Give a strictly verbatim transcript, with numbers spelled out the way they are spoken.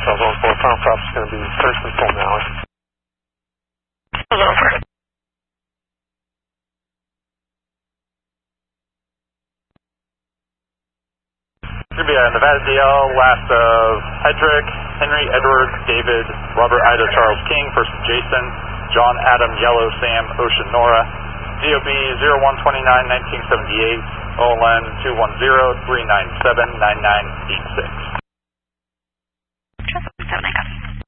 Hotel Zone four, final stop is going to be first and full now. Zone four. Going to be a Nevada D L, last of Hedrick, Henry, Edward, David, Robert, Ida, Charles, King, first Jason, John, Adam, Yellow, Sam, Ocean, Nora, D O B zero one two nine nineteen seventy-eight, O L N two one zero three nine seven nine nine eight six. seven, I got